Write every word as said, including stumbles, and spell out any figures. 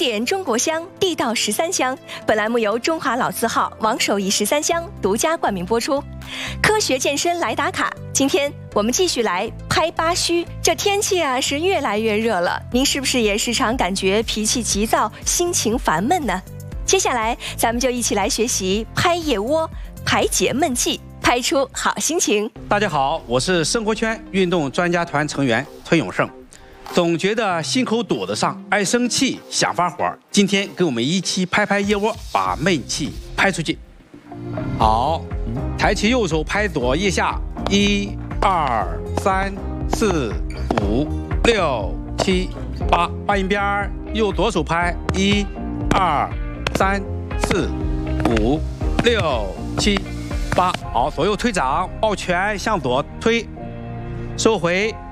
典中国香，地道十三香。本栏目由中华老字号王守义十三香独家冠名播出。科学健身来打卡，今天我们继续来拍八虚。这天气啊是越来越热了，您是不是也时常感觉脾气急躁、心情烦闷呢？接下来咱们就一起来学习拍腋窝，排解闷气，拍出好心情。 大家好，我是生活圈运动专家团成员崔永胜。总觉得心口堵得上，爱生气，想发火。今天跟我们一起拍拍腋窝，把闷气拍出去。好，抬起右手拍左腋下，一、二、三、四、五、六、七、八。换一边，右左手拍，一、二、三、四、五、六、七、八。好，左右推掌，抱拳向左推，收回。